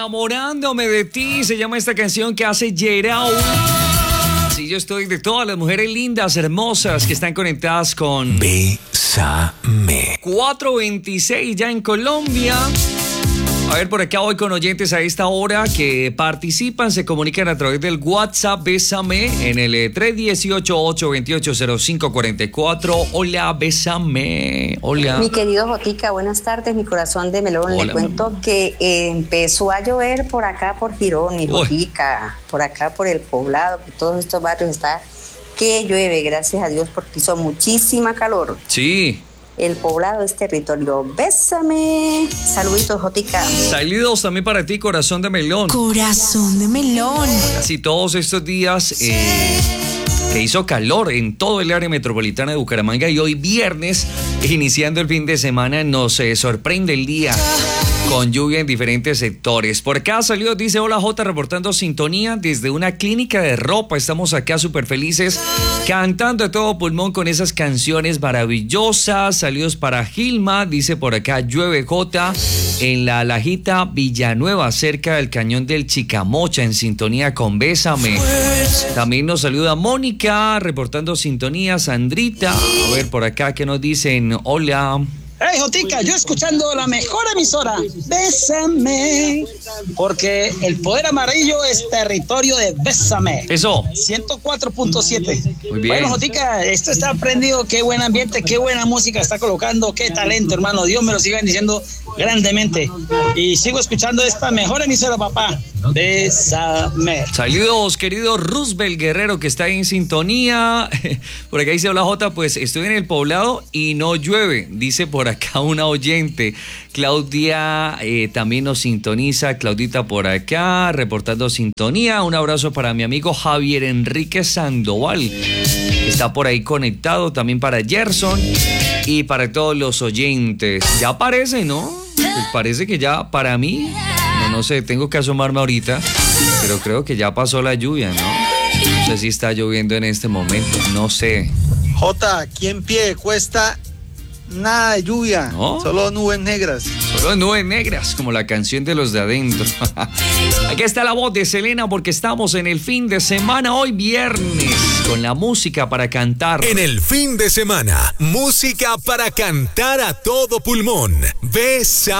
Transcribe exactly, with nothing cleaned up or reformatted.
Enamorándome de ti, se llama esta canción que hace Gerau. Sí, yo estoy de todas las mujeres lindas, hermosas que están conectadas con Bésame. cuatro veintiséis ya en Colombia. A ver, por acá voy con oyentes a esta hora que participan, se comunican a través del WhatsApp Bésame en el tres uno ocho, ocho dos ocho, cero cinco cuatro cuatro. Hola, Bésame. Hola. Mi querido Jotica, buenas tardes, mi corazón de melón. Hola, Le cuento mamá. que eh, empezó a llover por acá, por Girón, mi Jotica, por acá, por el Poblado, por todos estos barrios está que llueve, gracias a Dios, porque hizo muchísima calor. Sí. El Poblado es territorio. Bésame. Saluditos, Jotica. Saludos también para ti, corazón de melón. Corazón de melón. Casi todos estos días eh, que hizo calor en todo el área metropolitana de Bucaramanga y hoy viernes, iniciando el fin de semana, nos eh, sorprende el día con lluvia en diferentes sectores. Por acá salió, dice hola Jota, reportando sintonía desde una clínica de ropa. Estamos acá súper felices, cantando a todo pulmón con esas canciones maravillosas. Saludos para Gilma, dice por acá llueve Jota en la Lajita Villanueva, cerca del cañón del Chicamocha, en sintonía con Bésame. También nos saluda Mónica, reportando sintonía. Sandrita, a ver por acá que nos dicen hola. Hey, Jotica, yo escuchando la mejor emisora, Bésame, porque el poder amarillo es territorio de Bésame. Eso. ciento cuatro punto siete. Muy bien. Bueno, Jotica, esto está prendido, qué buen ambiente, qué buena música está colocando, qué talento, hermano. Dios me lo siga bendiciendo grandemente. Y sigo escuchando esta mejor emisora, papá. Bésame. Saludos, querido Roosevelt Guerrero, que está ahí en sintonía. Por acá dice hola Jota, pues estoy en el Poblado y no llueve, dice por acá una oyente. Claudia eh, también nos sintoniza. Claudita por acá reportando sintonía. Un abrazo para mi amigo Javier Enrique Sandoval, que está por ahí conectado. También para Gerson y para todos los oyentes. Ya parece, ¿no? Pues parece que ya para mí, no, no sé, tengo que asomarme ahorita, pero creo que ya pasó la lluvia, ¿no? No sé si está lloviendo en este momento, no sé. Jota, aquí en pie de cuesta, nada de lluvia, ¿no? Solo nubes negras. Solo nubes negras, como la canción de los de adentro. Aquí está la voz de Selena, porque estamos en el fin de semana, hoy viernes, con la música para cantar. En el fin de semana, música para cantar a todo pulmón. Bésame.